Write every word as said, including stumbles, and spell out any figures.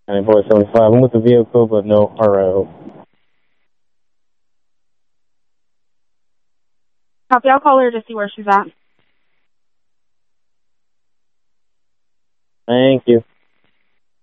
ninety-four seventy-five. I'm with the vehicle, but no R O. Copy, I'll call her to see where she's at. Thank you.